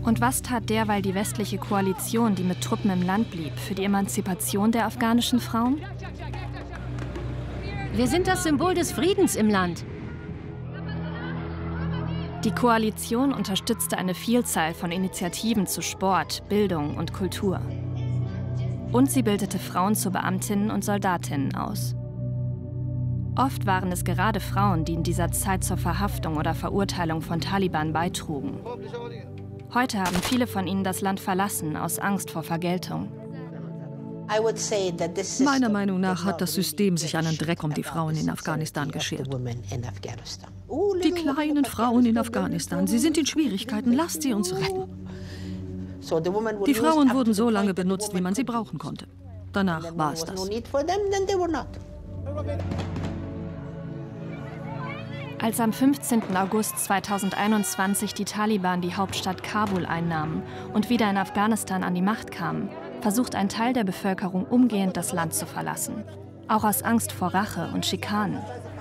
Und was tat derweil die westliche Koalition, die mit Truppen im Land blieb, für die Emanzipation der afghanischen Frauen? Wir sind das Symbol des Friedens im Land. Die Koalition unterstützte eine Vielzahl von Initiativen zu Sport, Bildung und Kultur. Und sie bildete Frauen zu Beamtinnen und Soldatinnen aus. Oft waren es gerade Frauen, die in dieser Zeit zur Verhaftung oder Verurteilung von Taliban beitrugen. Heute haben viele von ihnen das Land verlassen, aus Angst vor Vergeltung. Meiner Meinung nach hat das System sich einen Dreck um die Frauen in Afghanistan geschert. Die kleinen Frauen in Afghanistan, sie sind in Schwierigkeiten, lasst sie uns retten. Die Frauen wurden so lange benutzt, wie man sie brauchen konnte. Danach war es das. Als am 15. August 2021 die Taliban die Hauptstadt Kabul einnahmen und wieder in Afghanistan an die Macht kamen, versucht ein Teil der Bevölkerung umgehend das Land zu verlassen. Auch aus Angst vor Rache und Schikanen.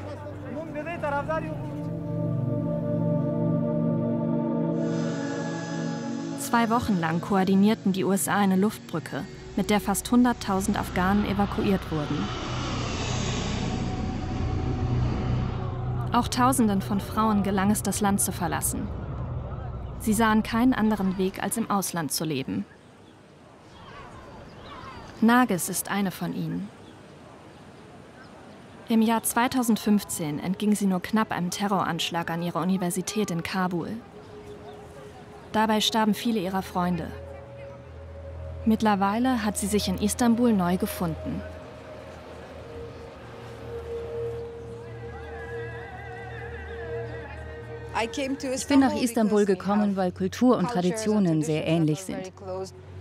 Zwei Wochen lang koordinierten die USA eine Luftbrücke, mit der fast 100.000 Afghanen evakuiert wurden. Auch Tausenden von Frauen gelang es, das Land zu verlassen. Sie sahen keinen anderen Weg, als im Ausland zu leben. Nargis ist eine von ihnen. Im Jahr 2015 entging sie nur knapp einem Terroranschlag an ihrer Universität in Kabul. Dabei starben viele ihrer Freunde. Mittlerweile hat sie sich in Istanbul neu gefunden. Ich bin nach Istanbul gekommen, weil Kultur und Traditionen sehr ähnlich sind.